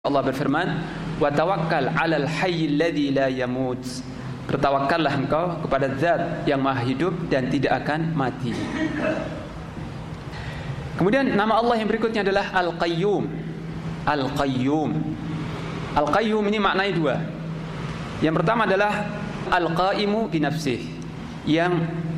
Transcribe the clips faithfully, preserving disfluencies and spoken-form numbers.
Allah berfirman, "Wa tawakkal 'alal hayyil ladzi la yamut." Bertawakkallah engkau kepada Zat yang Maha hidup dan tidak akan mati. Kemudian nama Allah yang berikutnya adalah Al-Qayyum. Al-Qayyum. Al-Qayyum ini maknanya dua. Yang pertama adalah Al-Qaimu bi nafsih, yang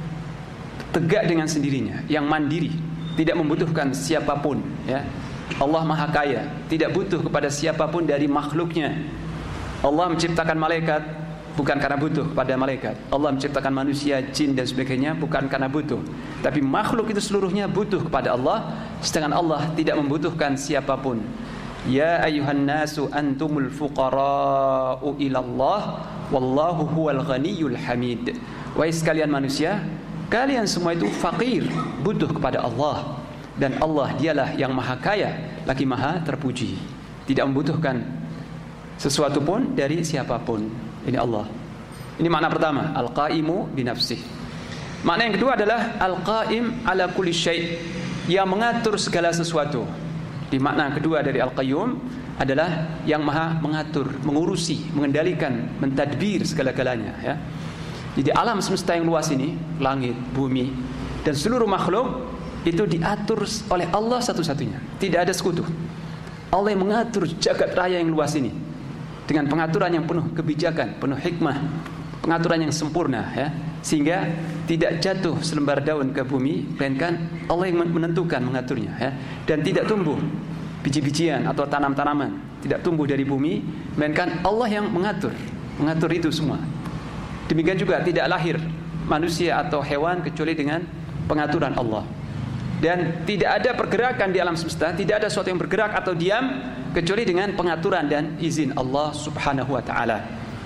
tegak dengan sendirinya, yang mandiri, tidak membutuhkan siapapun, ya. Allah Maha Kaya, tidak butuh kepada siapapun dari makhluknya. Allah menciptakan malaikat bukan karena butuh kepada malaikat. Allah menciptakan manusia, jin dan sebagainya bukan karena butuh. Tapi makhluk itu seluruhnya butuh kepada Allah, sedangkan Allah tidak membutuhkan siapapun. Ya ayyuhan nasu antumul fuqara'u ilallah wallahu huwal ghaniyyul hamid. Wahai sekalian manusia, kalian semua itu fakir, butuh kepada Allah. Dan Allah dialah yang Maha Kaya, lagi Maha terpuji, tidak membutuhkan sesuatu pun dari siapapun. Ini Allah. Ini makna pertama, Al-Qaimu bi nafsih. Makna yang kedua adalah Al-Qaim ala kulli syai', yang mengatur segala sesuatu. Di makna kedua dari Al-Qayyum adalah yang Maha mengatur, mengurusi, mengendalikan, mentadbir segala-galanya, ya. Jadi alam semesta yang luas ini, langit, bumi dan seluruh makhluk itu diatur oleh Allah satu-satunya, tidak ada sekutu. Allah yang mengatur jagat raya yang luas ini dengan pengaturan yang penuh kebijakan, penuh hikmah, pengaturan yang sempurna, ya, sehingga tidak jatuh selembar daun ke bumi, melainkan Allah yang menentukan, mengaturnya, ya. Dan tidak tumbuh biji-bijian atau tanam-tanaman, tidak tumbuh dari bumi, melainkan Allah yang mengatur, mengatur itu semua. Demikian juga tidak lahir manusia atau hewan kecuali dengan pengaturan Allah. Dan tidak ada pergerakan di alam semesta, tidak ada sesuatu yang bergerak atau diam kecuali dengan pengaturan dan izin Allah Subhanahu wa taala.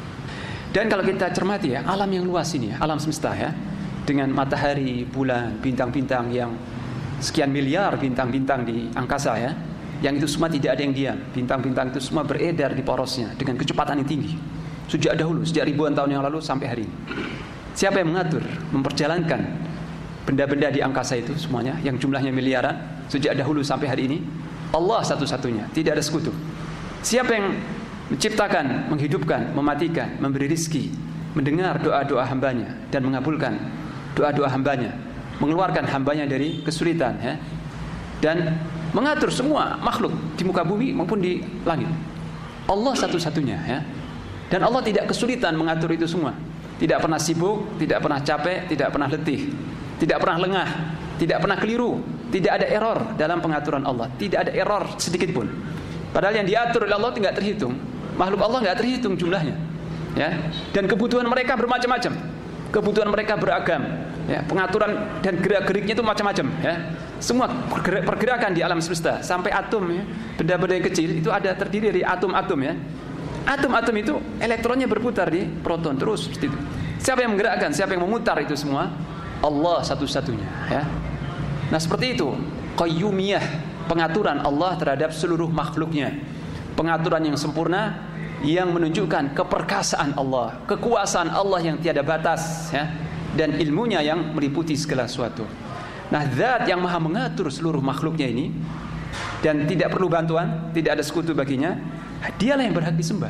Dan kalau kita cermati, ya, alam yang luas ini, ya, alam semesta, ya, dengan matahari, bulan, bintang-bintang yang sekian miliar bintang-bintang di angkasa, ya, yang itu semua tidak ada yang diam. Bintang-bintang itu semua beredar di porosnya dengan kecepatan yang tinggi. Sejak dahulu, sejak ribuan tahun yang lalu sampai hari ini. Siapa yang mengatur, memperjalankan benda-benda di angkasa itu semuanya yang jumlahnya miliaran sejak dahulu sampai hari ini? Allah satu-satunya, tidak ada sekutu. Siapa yang menciptakan, menghidupkan, mematikan, memberi rizki, mendengar doa-doa hambanya dan mengabulkan doa-doa hambanya, mengeluarkan hambanya dari kesulitan, ya, dan mengatur semua makhluk di muka bumi maupun di langit? Allah satu-satunya, ya. Dan Allah tidak kesulitan mengatur itu semua. Tidak pernah sibuk, tidak pernah capek, tidak pernah letih, tidak pernah lengah, tidak pernah keliru, tidak ada error dalam pengaturan Allah, tidak ada error sedikit pun. Padahal yang diatur oleh Allah tidak terhitung, makhluk Allah tidak terhitung jumlahnya, ya. Dan kebutuhan mereka bermacam-macam, kebutuhan mereka beragam, ya. Pengaturan dan gerak-geriknya itu macam-macam, ya. Semua pergerakan di alam semesta sampai atom, ya, benda-benda yang kecil itu ada terdiri dari atom-atom, ya. Atom-atom itu elektronnya berputar di proton terus seperti itu. Siapa yang menggerakkan, siapa yang memutar itu semua? Allah satu-satunya, ya. Nah, seperti itu qayyumiyah, pengaturan Allah terhadap seluruh makhluknya. Pengaturan yang sempurna yang menunjukkan keperkasaan Allah, kekuasaan Allah yang tiada batas, ya, dan ilmunya yang meliputi segala sesuatu. Nah, Zat yang Maha mengatur seluruh makhluknya ini dan tidak perlu bantuan, tidak ada sekutu baginya, dialah yang berhak disembah,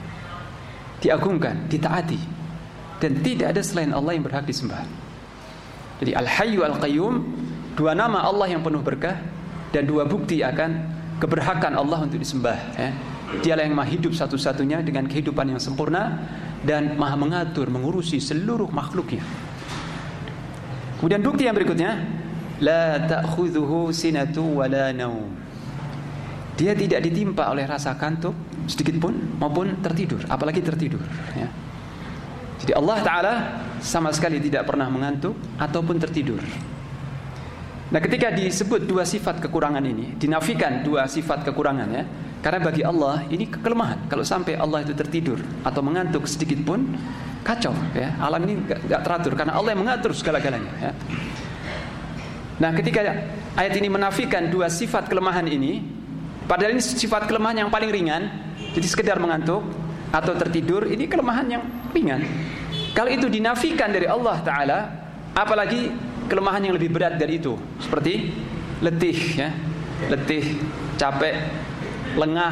diagungkan, ditaati, dan tidak ada selain Allah yang berhak disembah. Jadi Al-Hayyu Al-Qayyum, dua nama Allah yang penuh berkah dan dua bukti akan keberhakan Allah untuk disembah, ya. Dialah yang Maha hidup satu-satunya dengan kehidupan yang sempurna dan Maha mengatur, mengurusi seluruh makhluknya. Kemudian bukti yang berikutnya, la ta'khudhuhu sinatu wala naum. Dia tidak ditimpa oleh rasa kantuk sedikit pun maupun tertidur, apalagi tertidur, ya. Jadi Allah Ta'ala sama sekali tidak pernah mengantuk ataupun tertidur. Nah, ketika disebut dua sifat kekurangan ini, dinafikan dua sifat kekurangan, ya, karena bagi Allah ini kelemahan. Kalau sampai Allah itu tertidur atau mengantuk sedikit pun, kacau, ya. Alam ini gak teratur karena Allah yang mengatur segala-galanya, ya. Nah, ketika ayat ini menafikan dua sifat kelemahan ini, padahal ini sifat kelemahan yang paling ringan, jadi sekedar mengantuk atau tertidur, ini kelemahan yang ringan. Kalau itu dinafikan dari Allah Ta'ala, apalagi kelemahan yang lebih berat dari itu, seperti letih, ya, letih, capek, lengah,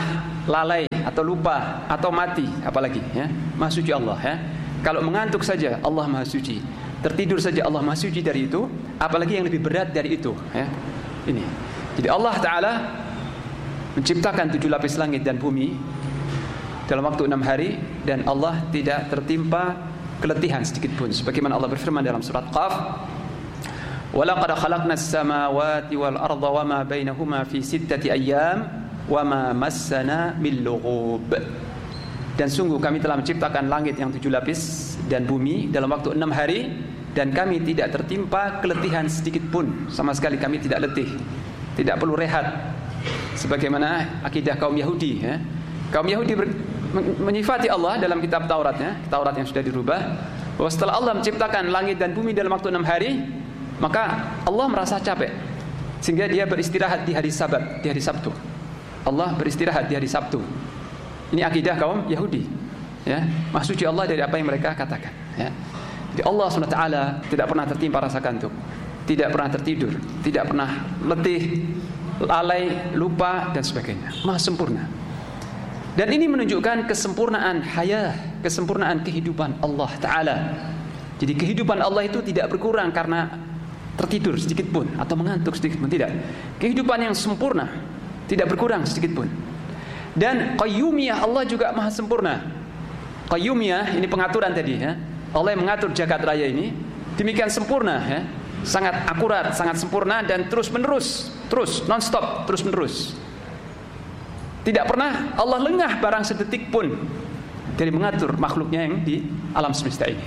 lalai atau lupa atau mati, apalagi ya, Maha suci Allah ya. Kalau mengantuk saja Allah Maha suci, tertidur saja Allah Maha suci dari itu, apalagi yang lebih berat dari itu ya. Ini. Jadi Allah Ta'ala menciptakan tujuh lapis langit dan bumi dalam waktu enam hari, dan Allah tidak tertimpa keletihan sedikit pun, sebagaimana Allah berfirman dalam surat Qaf, وَلَقَدْ خَلَقْنَا السَّمَاوَاتِ وَالْأَرْضَ وَمَا بَيْنَهُمَا فِي سِتَّةِ أَيَّامٍ وَمَا مَسَّنَا مِنْ لُغُوبٍ. Dan sungguh kami telah menciptakan langit yang tujuh lapis dan bumi dalam waktu enam hari, dan kami tidak tertimpa keletihan sedikit pun, sama sekali kami tidak letih, tidak perlu rehat, sebagaimana akidah kaum Yahudi ya. Kaum Yahudi ber, menyifati Allah dalam kitab Taurat ya, Taurat yang sudah dirubah, bahwa setelah Allah menciptakan langit dan bumi dalam waktu enam hari, maka Allah merasa capek sehingga dia beristirahat di hari Sabat, di hari Sabtu. Allah beristirahat di hari Sabtu. Ini akidah kaum Yahudi ya. Maha suci Allah dari apa yang mereka katakan ya. Jadi Allah subhanahu wa taala tidak pernah tertimpa rasa kantuk, tidak pernah tertidur, tidak pernah letih, lalai, lupa dan sebagainya. Maha sempurna. Dan ini menunjukkan kesempurnaan hayah, kesempurnaan kehidupan Allah Ta'ala. Jadi kehidupan Allah itu tidak berkurang karena tertidur sedikit pun atau mengantuk sedikit pun, tidak. Kehidupan yang sempurna, tidak berkurang sedikit pun. Dan qayyumiyah Allah juga maha sempurna. Qayyumiyah ini pengaturan tadi ya. Allah yang mengatur jagat raya ini demikian sempurna ya. Sangat akurat, sangat sempurna dan terus menerus, terus non stop, terus menerus. Tidak pernah Allah lengah barang sedetik pun dari mengatur makhluknya yang di alam semesta ini.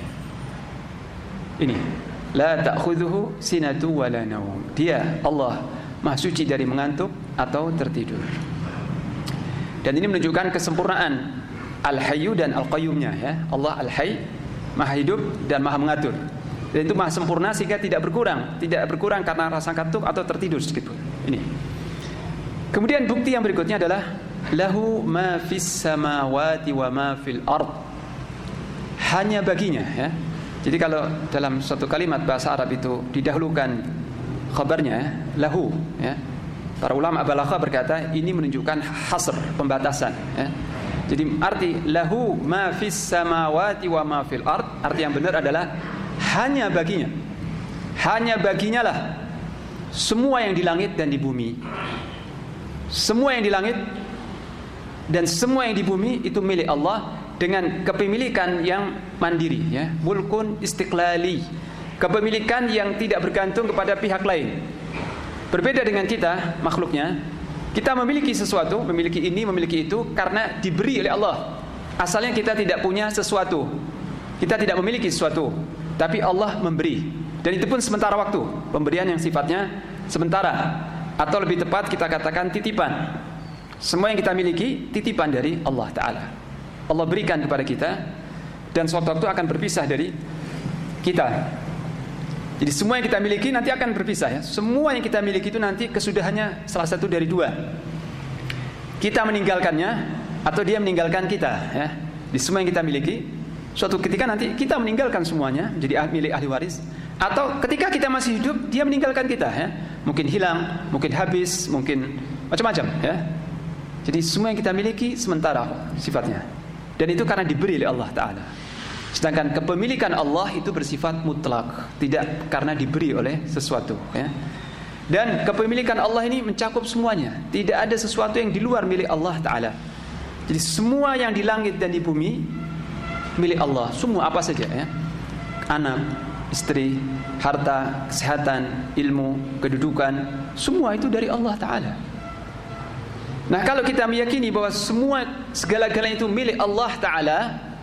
Ini la ta'khudhuhu sinatu wa la naum. Dia Allah maha suci dari mengantuk atau tertidur. Dan ini menunjukkan kesempurnaan Al-Hayyu dan Al-Qayyumnya ya. Allah Al-Hayy, maha hidup dan maha mengatur. Dan itu maha sempurna sehingga tidak berkurang, tidak berkurang karena rasa kantuk atau tertidur sedikit pun. Ini. Kemudian bukti yang berikutnya adalah lahu ma fis samawati wa ma fil ard. Hanya baginya ya. Jadi kalau dalam suatu kalimat bahasa Arab itu didahulukan khabarnya lahu ya. Para ulama balaghah berkata ini menunjukkan hasr, pembatasan ya. Jadi arti lahu ma fis samawati wa ma fil ard, arti yang benar adalah hanya baginya. Hanya baginya lah semua yang di langit dan di bumi. Semua yang di langit dan semua yang di bumi itu milik Allah dengan kepemilikan yang mandiri ya, mulkun istiqlali, kepemilikan yang tidak bergantung kepada pihak lain. Berbeda dengan kita makhluknya, kita memiliki sesuatu, memiliki ini, memiliki itu karena diberi oleh Allah. Asalnya kita tidak punya sesuatu, kita tidak memiliki sesuatu, tapi Allah memberi, dan itu pun sementara waktu, pemberian yang sifatnya sementara, atau lebih tepat kita katakan titipan. Semua yang kita miliki titipan dari Allah Ta'ala. Allah berikan kepada kita, dan suatu waktu akan berpisah dari kita. Jadi semua yang kita miliki nanti akan berpisah ya. Semua yang kita miliki itu nanti kesudahannya salah satu dari dua. Kita meninggalkannya atau dia meninggalkan kita ya. Di semua yang kita miliki, suatu ketika nanti kita meninggalkan semuanya menjadi milik ahli waris, atau ketika kita masih hidup dia meninggalkan kita ya. Mungkin hilang, mungkin habis, mungkin macam-macam ya. Jadi semua yang kita miliki sementara sifatnya. Dan itu karena diberi oleh Allah Ta'ala. Sedangkan kepemilikan Allah itu bersifat mutlak, tidak karena diberi oleh sesuatu ya. Dan kepemilikan Allah ini mencakup semuanya. Tidak ada sesuatu yang di luar milik Allah Ta'ala. Jadi semua yang di langit dan di bumi milik Allah. Semua apa saja ya. Anak, istri, harta, kesehatan, ilmu, kedudukan, semua itu dari Allah Ta'ala. Nah kalau kita meyakini bahwa semua segala-galanya itu milik Allah Ta'ala,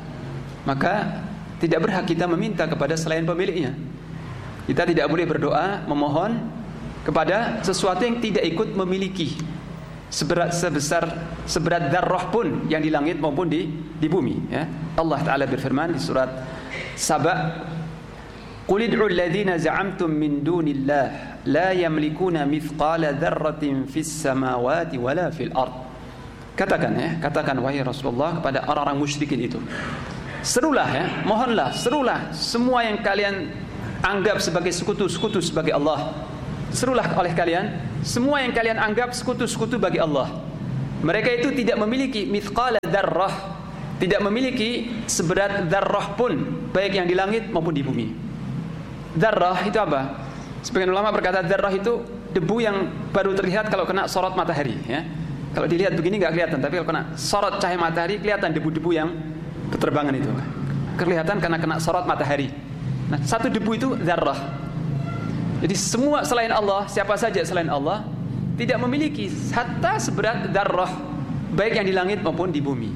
maka tidak berhak kita meminta kepada selain pemiliknya. Kita tidak boleh berdoa memohon kepada sesuatu yang tidak ikut memiliki, seberat sebesar seberat darrah pun yang di langit maupun di di bumi ya. Allah Ta'ala berfirman di surat Saba, qul id'u alladhina za'amtum min dunillah la yamlikuna mithqala dzarratin fis samawati wala fil ard. Katakan ya, katakan wahai Rasulullah kepada orang-orang musyrikin itu, serulah ya, mohonlah, serulah semua yang kalian anggap sebagai sekutu-sekutu sebagai Allah. Serulah oleh kalian semua yang kalian anggap sekutu-sekutu bagi Allah. Mereka itu tidak memiliki mithqala dzarrah, tidak memiliki seberat dzarrah pun, baik yang di langit maupun di bumi. Dzarrah itu apa? Sebagian ulama berkata dzarrah itu debu yang baru terlihat kalau kena sorot matahari, ya. Kalau dilihat begini nggak kelihatan, tapi kalau kena sorot cahaya matahari kelihatan debu-debu yang berterbangan itu. Kelihatan karena kena sorot matahari. Nah, satu debu itu dzarrah. Jadi semua selain Allah, siapa saja selain Allah tidak memiliki hatta seberat dzarrah, baik yang di langit maupun di bumi.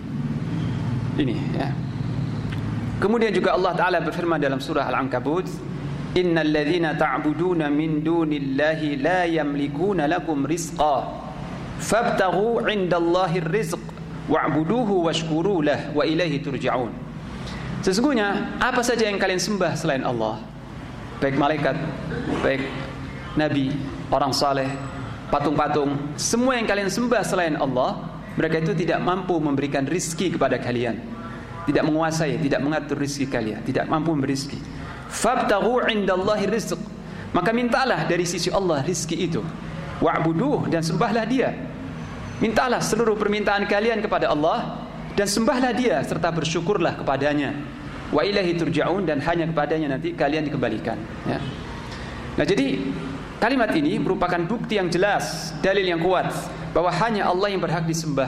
Ini, ya. Kemudian juga Allah Ta'ala berfirman dalam surah Al-Ankabut, innal ladzina ta'buduna min dunillahi la yamlikuna lakum rizqa fabtaghu 'indallahi ar-rizq wa'buduhu washkuru lah wa ilaihi turja'un. Sesungguhnya apa saja yang kalian sembah selain Allah, baik malaikat, baik nabi, orang saleh, patung-patung, semua yang kalian sembah selain Allah, mereka itu tidak mampu memberikan rizki kepada kalian, tidak menguasai, tidak mengatur rizki kalian, tidak mampu memberi rizki. Fabtaghu 'indallahi rizq, maka mintalah dari sisi Allah rizki itu. Wa'buduh, dan sembahlah Dia. Mintalah seluruh permintaan kalian kepada Allah dan sembahlah Dia serta bersyukurlah kepadanya. Wa ilaihi turja'un, dan hanya kepadanya nanti kalian dikembalikan, ya. Nah, jadi kalimat ini merupakan bukti yang jelas, dalil yang kuat bahwa hanya Allah yang berhak disembah,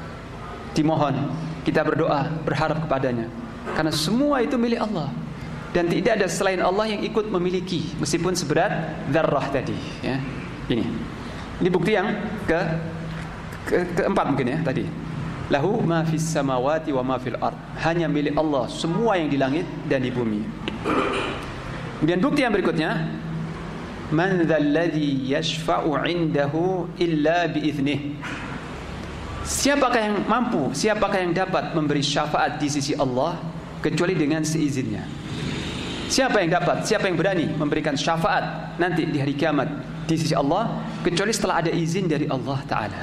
dimohon, kita berdoa, berharap kepadanya, karena semua itu milik Allah dan tidak ada selain Allah yang ikut memiliki meskipun seberat dzarrah tadi, ya. Ini ini bukti yang ke, ke keempat mungkin, ya, tadi. Lahu ma fis samawati wa ma fil ard, hanya milik Allah semua yang di langit dan di bumi. Kemudian bukti yang berikutnya, man dzalladzi yashfa'u 'indahu illa biiznih. Siapakah yang mampu, siapakah yang dapat memberi syafaat di sisi Allah kecuali dengan seizinnya? Siapa yang dapat, siapa yang berani memberikan syafaat nanti di hari kiamat di sisi Allah kecuali setelah ada izin dari Allah Ta'ala.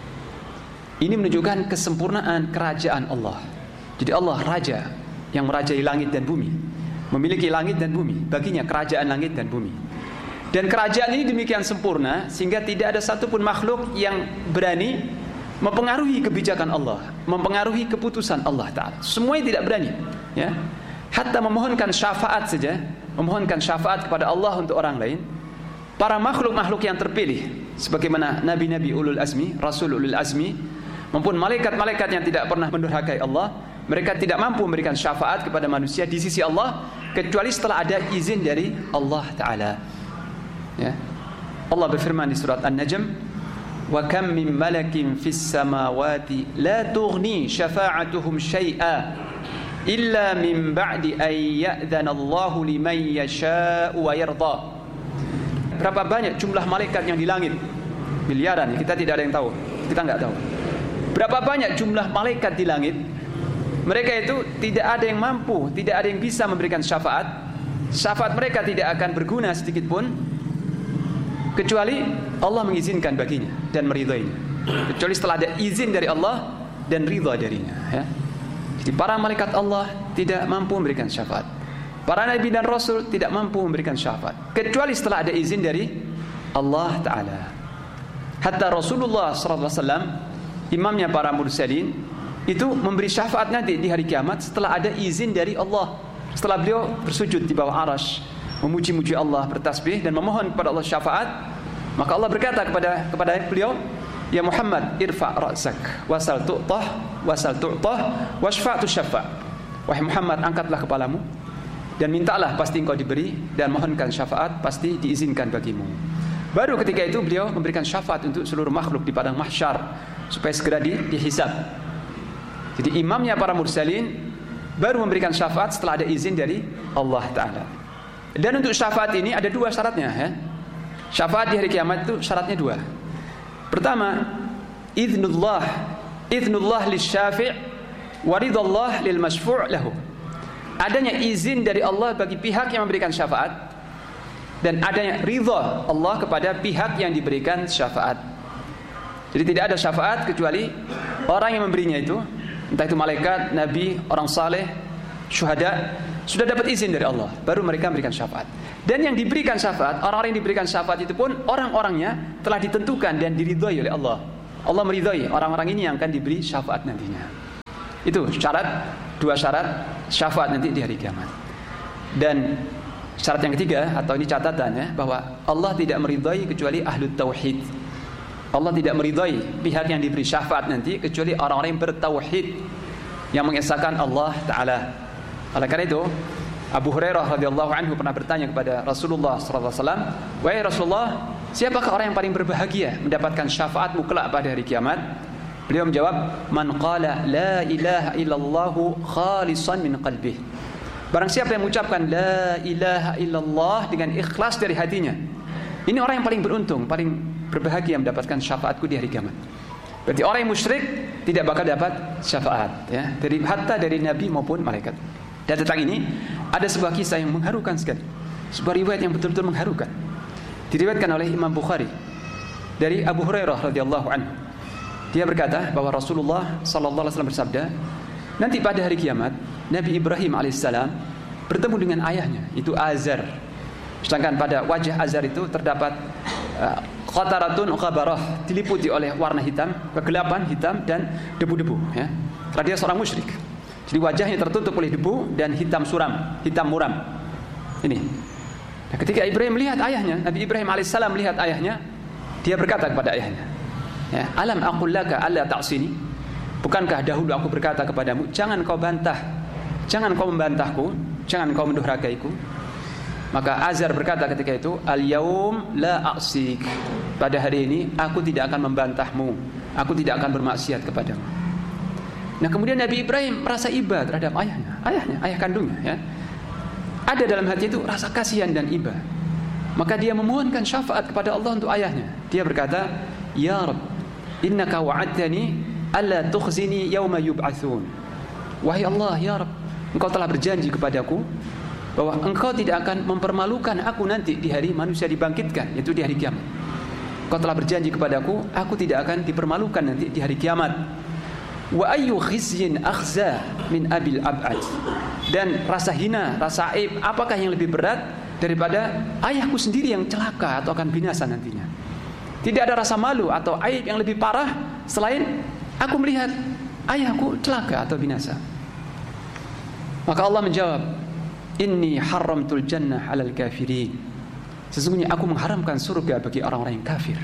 Ini menunjukkan kesempurnaan kerajaan Allah. Jadi Allah raja yang merajai langit dan bumi, memiliki langit dan bumi, baginya kerajaan langit dan bumi. Dan kerajaan ini demikian sempurna sehingga tidak ada satupun makhluk yang berani mempengaruhi kebijakan Allah, mempengaruhi keputusan Allah Ta'ala. Semuanya tidak berani, ya. Hatta memohonkan syafaat saja, memohonkan syafaat kepada Allah untuk orang lain, para makhluk-makhluk yang terpilih sebagaimana nabi-nabi ulul azmi, rasul ulul azmi, maupun malaikat-malaikat yang tidak pernah mendurhakai Allah, mereka tidak mampu memberikan syafaat kepada manusia di sisi Allah kecuali setelah ada izin dari Allah Ta'ala, ya. Allah berfirman di surat An-Najm, wa kam min malakin fis samawati la tughni syafa'atuhum syai'a illa min ba'di an ya'dzana Allahu liman yasha'u wa yarda. Berapa banyak jumlah malaikat yang di langit? Miliaran, kita tidak ada yang tahu, kita enggak tahu. Berapa banyak jumlah malaikat di langit? Mereka itu tidak ada yang mampu, tidak ada yang bisa memberikan syafaat. Syafaat mereka tidak akan berguna sedikit pun kecuali Allah mengizinkan baginya dan meridhoinya. Kecuali setelah ada izin dari Allah dan ridha darinya, ya. Jadi para malaikat Allah tidak mampu memberikan syafaat. Para nabi dan rasul tidak mampu memberikan syafaat kecuali setelah ada izin dari Allah Ta'ala. Hatta Rasulullah sallallahu alaihi wasallam, imamnya para mursalin, itu memberi syafaat nanti di hari kiamat setelah ada izin dari Allah. Setelah beliau bersujud di bawah arasy, memuji-muji Allah, bertasbih dan memohon kepada Allah syafaat, maka Allah berkata kepada kepada beliau, ya Muhammad, irfa' ra'sak wasal tu'tah wasal tu'tah washfa'tu syafa'. Wahai Muhammad, angkatlah kepalamu dan mintalah, pasti engkau diberi, dan mohonkan syafaat, pasti diizinkan bagimu. Baru ketika itu beliau memberikan syafaat untuk seluruh makhluk di padang mahsyar supaya segera di, dihisab. Jadi imamnya para mursalin baru memberikan syafaat setelah ada izin dari Allah Ta'ala. Dan untuk syafaat ini ada dua syaratnya, ya. Syafaat di hari kiamat itu syaratnya dua. Pertama, idznullah, idznullah lisyafi' wa ridallah lil masyfu' lahu. Adanya izin dari Allah bagi pihak yang memberikan syafaat dan adanya ridha Allah kepada pihak yang diberikan syafaat. Jadi tidak ada syafaat kecuali orang yang memberinya itu, entah itu malaikat, nabi, orang saleh, syuhada, sudah dapat izin dari Allah, baru mereka memberikan syafaat. Dan yang diberikan syafaat, orang-orang yang diberikan syafaat itu pun orang-orangnya telah ditentukan dan diridhoi oleh Allah. Allah meridhai orang-orang ini yang akan diberi syafaat nantinya. Itu syarat, dua syarat syafaat nanti di hari kiamat. Dan syarat yang ketiga, atau ini catatannya, bahwa Allah tidak meridhai kecuali ahlut tauhid. Allah tidak meridhai pihak yang diberi syafaat nanti kecuali orang-orang yang bertauhid, yang mengesahkan Allah Ta'ala. Oleh karena itu, Abu Hurairah radhiyallahu anhu pernah bertanya kepada Rasulullah sallallahu alaihi wasallam, "Wahai Rasulullah, siapakah orang yang paling berbahagia mendapatkan syafaatmu kelak pada hari kiamat?" Beliau menjawab, "Man qala la ilaha illallah khalisan min qalbih." Barang siapa yang mengucapkan la ilaha illallah dengan ikhlas dari hatinya, ini orang yang paling beruntung, paling berbahagia mendapatkan syafaatku di hari kiamat. Berarti orang yang musyrik tidak bakal dapat syafaat, ya, dari hatta dari nabi maupun malaikat. Dan tentang ini ada sebuah kisah yang mengharukan sekali, sebuah riwayat yang betul-betul mengharukan. Diriwayatkan oleh Imam Bukhari dari Abu Hurairah radhiyallahu anhu. Dia berkata bahwa Rasulullah sallallahu alaihi wasallam bersabda, nanti pada hari kiamat Nabi Ibrahim alaihissalam bertemu dengan ayahnya, itu Azar. Sedangkan pada wajah Azar itu terdapat uh, qataratun ghabarah, diliputi oleh warna hitam, kegelapan hitam dan debu-debu, ya. Karena dia seorang musyrik. Jadi wajahnya tertutup oleh debu dan hitam suram, hitam muram. Ini. Nah, ketika Ibrahim melihat ayahnya, Nabi Ibrahim alaihissalam melihat ayahnya, dia berkata kepada ayahnya, ya, "Alam aqul laka alla ta'sini?" Bukankah dahulu aku berkata kepadamu, jangan kau bantah, jangan kau membantahku, jangan kau mendurhakaiku. Maka Azar berkata ketika itu, "Al-yaum la a'sik." Pada hari ini aku tidak akan membantahmu, aku tidak akan bermaksiat kepadamu. Nah, kemudian Nabi Ibrahim merasa iba terhadap ayahnya, ayahnya, ayah kandungnya, ya. Ada dalam hati itu rasa kasihan dan iba. Maka dia memohonkan syafaat kepada Allah untuk ayahnya. Dia berkata, "Ya Rabb, innaka wa'adtani alla tukhzini yauma yub'atsun." Wahai Allah, ya Rabb, Engkau telah berjanji kepadaku bahwa Engkau tidak akan mempermalukan aku nanti di hari manusia dibangkitkan, yaitu di hari kiamat. Engkau telah berjanji kepadaku, aku tidak akan dipermalukan nanti di hari kiamat. Wa ayyu khizyin akhza min abil ab'ad. Dan rasa hina, rasa aib, apakah yang lebih berat daripada ayahku sendiri yang celaka atau akan binasa nantinya? Tidak ada rasa malu atau aib yang lebih parah selain aku melihat ayahku celaka atau binasa. Maka Allah menjawab, "Inni haramtul jannah 'alal kafirin." Sesungguhnya aku mengharamkan surga bagi orang-orang yang kafir.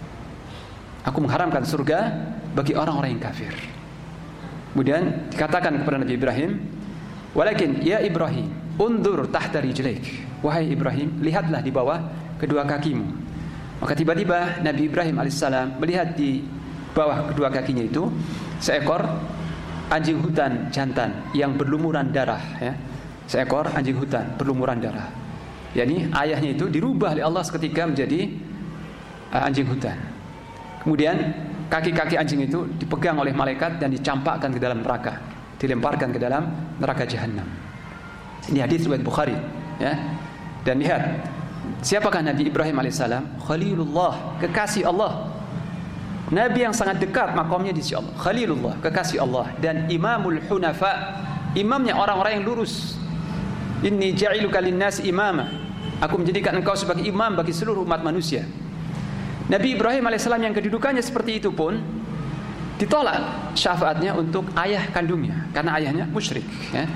Aku mengharamkan surga bagi orang-orang yang kafir. Kemudian dikatakan kepada Nabi Ibrahim, "Walakin ya Ibrahim, undur tahta rijlaik." Wahai Ibrahim, lihatlah di bawah kedua kakimu. Maka tiba-tiba Nabi Ibrahim alaihissalam melihat di bawah kedua kakinya itu seekor anjing hutan jantan yang berlumuran darah, ya. Seekor anjing hutan berlumuran darah. Yani ayahnya itu dirubah oleh Allah seketika menjadi uh, anjing hutan. Kemudian kaki-kaki anjing itu dipegang oleh malaikat dan dicampakkan ke dalam neraka, dilemparkan ke dalam neraka jahanam. Ini hadis riwayat Bukhari, ya. Dan lihat, siapakah Nabi Ibrahim alaihissalam? Khalilullah, kekasih Allah. Nabi yang sangat dekat makamnya di sisi Allah. Khalilullah, kekasih Allah, dan imamul hunafa, imamnya orang-orang yang lurus. Inni ja'iluka lin-nas imama. Aku menjadikan engkau sebagai imam bagi seluruh umat manusia. Nabi Ibrahim alaihissalam yang kedudukannya seperti itu pun ditolak syafaatnya untuk ayah kandungnya karena ayahnya musyrik, ya.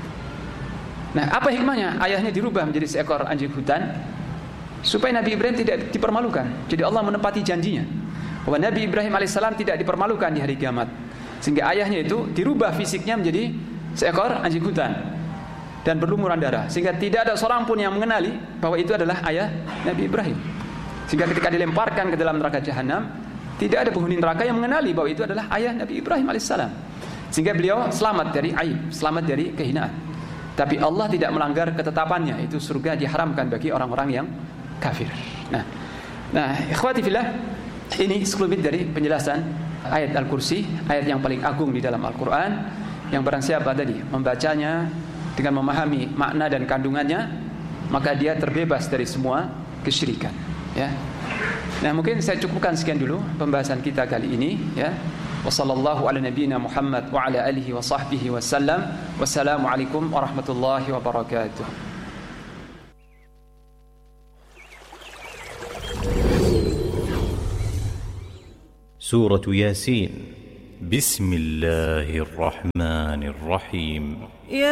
Nah, apa hikmahnya ayahnya dirubah menjadi seekor anjing hutan? Supaya Nabi Ibrahim tidak dipermalukan. Jadi Allah menepati janjinya bahwa Nabi Ibrahim alaihissalam tidak dipermalukan di hari kiamat, sehingga ayahnya itu dirubah fisiknya menjadi seekor anjing hutan dan berlumuran darah, sehingga tidak ada seorang pun yang mengenali bahwa itu adalah ayah Nabi Ibrahim. Sehingga ketika dilemparkan ke dalam neraka jahanam, tidak ada penghuni neraka yang mengenali bahwa itu adalah ayah Nabi Ibrahim alaihissalam. Sehingga beliau selamat dari aib, selamat dari kehinaan. Tapi Allah tidak melanggar ketetapannya, itu surga diharamkan bagi orang-orang yang kafir. Nah, nah, ikhwati fillah, ini sekelumit dari penjelasan ayat Al-Kursi, ayat yang paling agung di dalam Al-Quran, yang barang siapa tadi membacanya dengan memahami makna dan kandungannya, maka dia terbebas dari semua kesyirikan, ya. Nah, mungkin saya cukupkan sekian dulu pembahasan kita kali ini, ya. Wassallallahu ala nabiyyina Muhammad wa ala alihi wa sahbihi wasallam. Wassalamualaikum warahmatullahi wabarakatuh. سورة ياسين. بسم الله الرحمن الرحيم.